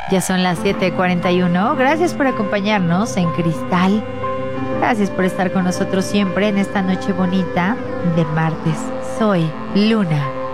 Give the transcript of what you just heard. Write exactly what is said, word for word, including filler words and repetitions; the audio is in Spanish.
Ya son las siete cuarenta y uno. Gracias por acompañarnos en Cristal. Gracias por estar con nosotros siempre en esta noche bonita de martes. Soy Luna.